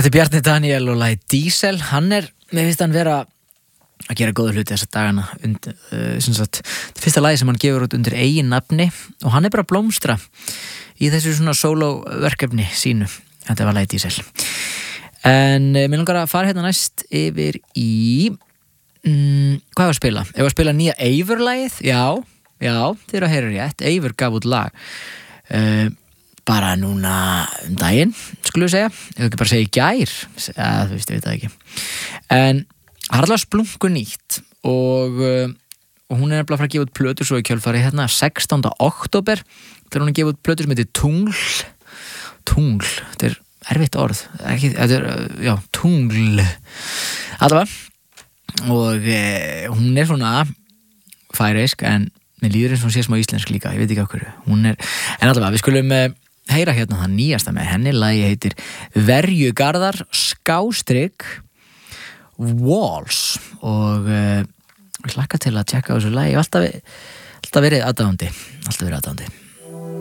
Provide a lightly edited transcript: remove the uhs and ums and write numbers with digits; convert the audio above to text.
Þetta Bjarni Daniel og lagið Diesel. Mér finnst hann vera að gera góða hluti þessa dagana. Þetta fyrsta lagi sem hann gefur út undir eigin nafni og hann bara að blómstra í þessu svona sólóverkefni sínu. Þetta var lagið Diesel. En mér langar að fara hérna næst yfir í hvað var að spila? Ef að spila nýja Eivör-lagið? Já, þið eru að heyra rétt. Eivör gaf út lag bara núna daginn, skulum við segja. Ef ekki bara segja í gær, þú veist, ég veit það ekki. En það er alltaf splungu nýtt og hún nefnilega að fara að gefa út plötur svo í kjölfari hérna 16. október þegar hún að gefa út plötur sem heitir Tungl, þetta er erfitt orð Tungl allavega og hún er svona færeysk en mér líður eins og hún sé smá íslensk líka, ég veit ekki okkur en allavega, við skulum heyra hérna það nýjasta með henni, lagi heitir Verjugarðar _Walls og ég hlakka til að tjekka á þessu lagi, ég hef alltaf verið aðdáandi